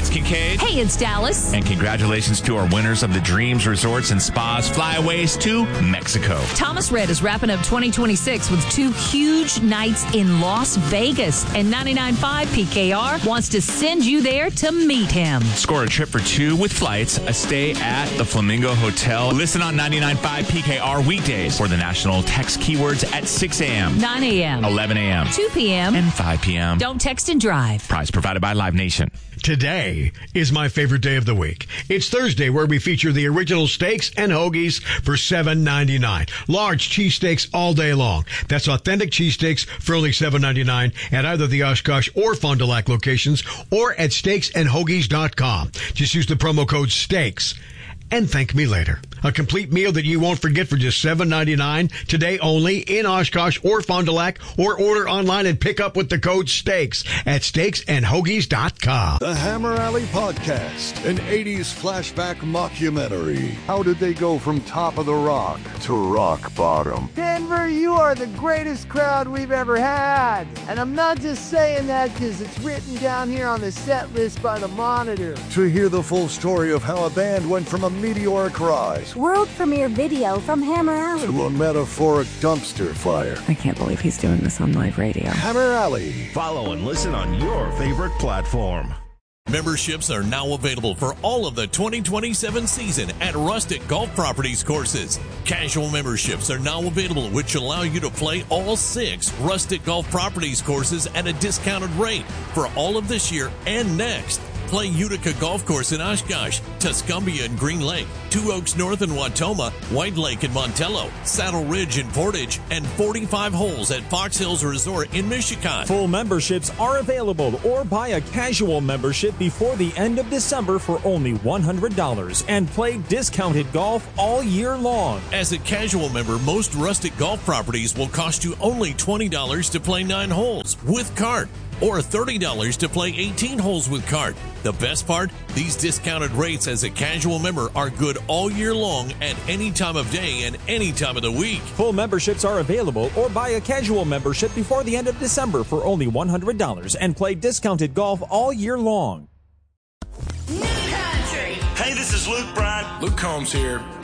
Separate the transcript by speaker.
Speaker 1: it's Kincaid.
Speaker 2: Hey, it's Dallas.
Speaker 1: And congratulations to our winners of the Dreams Resorts and Spas Flyaways to Mexico.
Speaker 2: Thomas Rhett is wrapping up 2026 with 2 huge nights in Las Vegas. And 99.5 PKR wants to send you there to meet him.
Speaker 1: Score a trip for 2 with flights, a stay at the Flamingo Hotel. Listen on 99.5 PKR weekdays for the national text keywords at 6 a.m.,
Speaker 2: 9 a.m.,
Speaker 1: 11 a.m.,
Speaker 2: 2 p.m.,
Speaker 1: and 5 p.m.
Speaker 2: Don't text and drive.
Speaker 1: Prize provided by Live Nation.
Speaker 3: Today is my favorite day of the week. It's Thursday, where we feature the original steaks and hoagies for $7.99. Large cheesesteaks all day long. That's authentic cheesesteaks for only $7.99 at either the Oshkosh or Fond du Lac locations or at steaksandhoagies.com. Just use the promo code STEAKS and thank me later. A complete meal that you won't forget for just $7.99 today only in Oshkosh or Fond du Lac, or order online and pick up with the code STEAKS at steaksandhoagies.com.
Speaker 4: The Hammer Alley Podcast, an 80s flashback mockumentary. How did they go from top of the rock to rock bottom?
Speaker 5: Denver, you are the greatest crowd we've ever had. And I'm not just saying that because it's written down here on the set list by the Monitor.
Speaker 4: To hear the full story of how a band went from a meteoric rise
Speaker 6: world premiere video from Hammer Alley
Speaker 4: to a metaphoric dumpster fire.
Speaker 7: I can't believe he's doing this on live radio.
Speaker 4: Hammer Alley.
Speaker 8: Follow and listen on your favorite platform.
Speaker 9: Memberships are now available for all of the 2027 season at Rustic Golf Properties courses. Casual memberships are now available, which allow you to play all 6 Rustic Golf Properties courses at a discounted rate for all of this year and next. Play Utica Golf Course in Oshkosh, Tuscumbia and Green Lake, Two Oaks North in Watoma, White Lake in Montello, Saddle Ridge in Portage, and 45 holes at Fox Hills Resort in Michigan.
Speaker 10: Full memberships are available, or buy a casual membership before the end of December for only $100 and play discounted golf all year long.
Speaker 9: As a casual member, most Rustic Golf Properties will cost you only $20 to play 9 holes with cart, or $30 to play 18 holes with cart. The best part? These discounted rates as a casual member are good all year long at any time of day and any time of the week.
Speaker 10: Full memberships are available, or buy a casual membership before the end of December for only $100 and play discounted golf all year long.
Speaker 11: Hey, this is Luke Bryant.
Speaker 12: Luke Combs here.